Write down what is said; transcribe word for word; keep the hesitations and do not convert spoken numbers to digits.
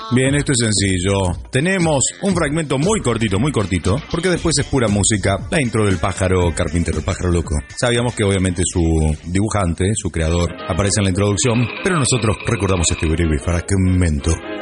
Bien, esto es sencillo. Tenemos un fragmento muy cortito, muy cortito, porque después es pura música. La intro del pájaro carpintero, el pájaro loco. Sabíamos que obviamente su dibujante, su creador, aparece en la introducción, pero nosotros recordamos este breve fragmento.